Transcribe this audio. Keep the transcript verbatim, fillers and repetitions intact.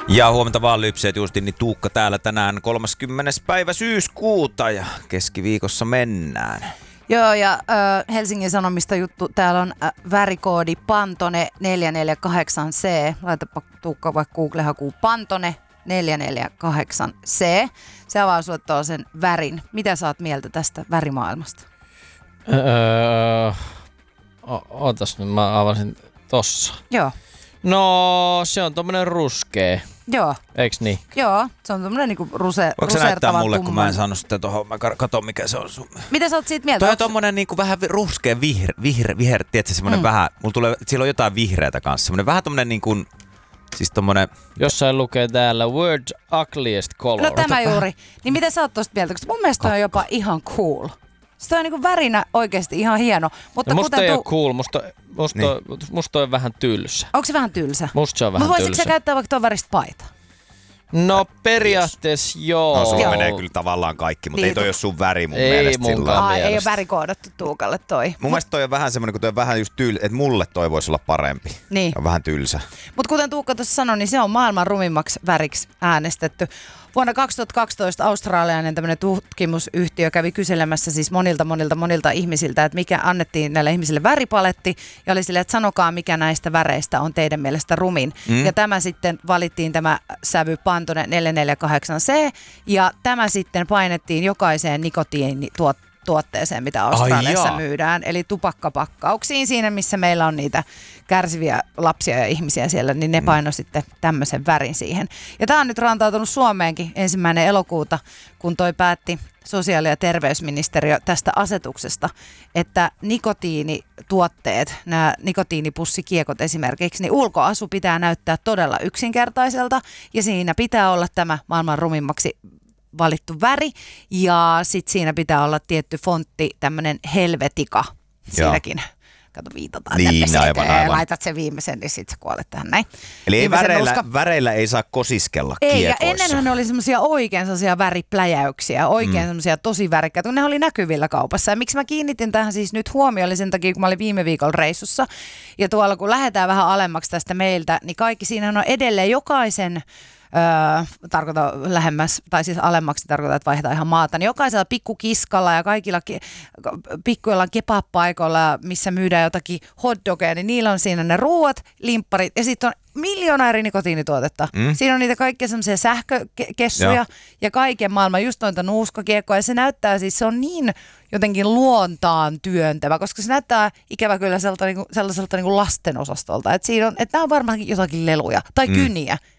Ja huomenta vaan Lypseet Justin, niin Tuukka täällä tänään kolmaskymmenes päivä syyskuuta ja keskiviikossa mennään. Joo, ja äh, Helsingin Sanomista juttu, täällä on äh, värikoodi Pantone neljä neljä kahdeksan C. Laitapa Tuukka vaikka Google-hakuun Pantone neljä neljä kahdeksan C. Se avaa sulle tuollaisen värin. Mitä sä oot mieltä tästä värimaailmasta? Öö, ootas nyt, mä avasin tossa. Joo. No, se on tommonen ruskea. Joo. Eiks niin? Joo, se on tommonen niinku ruse, Voinko rusertavan sä näyttää mulle, tumman. kun mä en saanut sitä tohon, mä katon mikä se on sun. Mitä sä oot siitä mieltä? Toi on Onks... tommonen niinku vähän ruskea viher, viher, viher, tiedätkö semmonen mm. vähän, mulla tulee, siellä on jotain vihreätä kanssa, semmonen vähän tommonen niinku, siis tommonen. Jossain lukee täällä World's Ugliest Color. No tämä juuri. Niin mitä sä oot tosta mieltä? Koska mun mielestä toi on jopa ihan cool. Se on niinku värinä oikeesti ihan hieno. Mutta no musta ei tu... ole cool, musta, musta, niin. musta on vähän tylsä. Onko se vähän tylsä? Musta se on vähän tylsä. Mutta voisitko sä käyttää vaikka tuon väristä paita? No periaatteessa joo. No sulla menee kyllä tavallaan kaikki, mutta niin, ei toi ole sun väri mun ei mielestä. Ei sillä Aa, ei ole värikoodattu Tuukalle toi. Mun Mut... mielestä toi on vähän semmonen, kun toi on vähän just tyl... että mulle toi voisi olla parempi. Niin. On vähän tylsä. Mutta kuten Tuukka tuossa sanoi, niin se on maailman rumimmaksi väriksi äänestetty. Vuonna kaksituhattakaksitoista australialainen tämmöinen tutkimusyhtiö kävi kyselemässä siis monilta, monilta, monilta ihmisiltä, että mikä annettiin näille ihmisille väripaletti. Ja oli silleen, että sanokaa mikä näistä väreistä on teidän mielestä rumin. Mm. Ja tämä sitten valittiin tämä sävy Pantone neljä neljä kahdeksan C. Ja tämä sitten painettiin jokaiseen nikotiinituotteeseen. tuotteeseen, mitä Australiassa myydään, eli tupakkapakkauksiin siinä, missä meillä on niitä kärsiviä lapsia ja ihmisiä siellä, niin ne paino mm. sitten tämmöisen värin siihen. Ja tämä on nyt rantautunut Suomeenkin ensimmäinen elokuuta, kun toi päätti sosiaali- ja terveysministeriö tästä asetuksesta, että nikotiinituotteet, nämä nikotiinipussikiekot esimerkiksi, niin ulkoasu pitää näyttää todella yksinkertaiselta, ja siinä pitää olla tämä maailman rumimmaksi valittu väri, ja sitten siinä pitää olla tietty fontti, tämmöinen helvetika siinäkin. Kato, viitataan niin, tänne aivan, aivan. Laitat sen viimeisen, niin sitten sä kuolet tähän näin. Eli ei väreillä, uska... väreillä ei saa kosiskella ei, kiekoissa. Ja ennenhän oli semmoisia oikein semmoisia väripläjäyksiä, oikein mm. semmoisia tosi värikkäitä, kun ne oli näkyvillä kaupassa. Ja miksi mä kiinnitin tähän siis nyt huomioon, oli sen takia, kun mä olin viime viikolla reissussa, ja tuolla kun lähdetään vähän alemmaksi tästä meiltä, niin kaikki siinä on edelleen jokaisen Öö, tarkoitan lähemmäs, tai siis alemmaksi tarkoitan, että vaihdetaan ihan maata, niin jokaisella pikkukiskalla ja kaikilla ke, pikkuilla kebab-paikoilla, missä myydään jotakin hotdogeja, niin niillä on siinä ne ruuat, limpparit ja sitten on miljoona eri nikotiinituotetta. Mm. Siinä on niitä kaikkia semmoisia sähkökessuja ja. ja kaiken maailman, just noita nuuskakiekkoja, ja se näyttää siis, se on niin jotenkin luontaan työntävä, koska se näyttää ikävä kyllä sellaiselta, niinku, sellaiselta niinku lasten osastolta, että siinä on, että nämä on varmaankin jotakin leluja tai mm. kyniä.